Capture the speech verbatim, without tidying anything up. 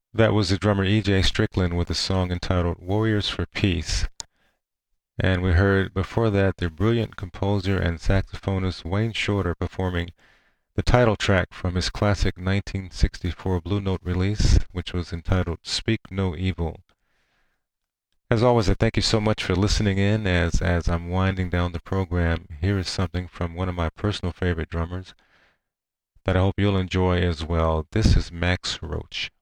That was the drummer E J Strickland with a song entitled Warriors for Peace. And we heard before that the brilliant composer and saxophonist Wayne Shorter performing the title track from his classic nineteen sixty-four Blue Note release, which was entitled Speak No Evil. As always, I thank you so much for listening in. As, as I'm winding down the program, here is something from one of my personal favorite drummers that I hope you'll enjoy as well. This is Max Roach.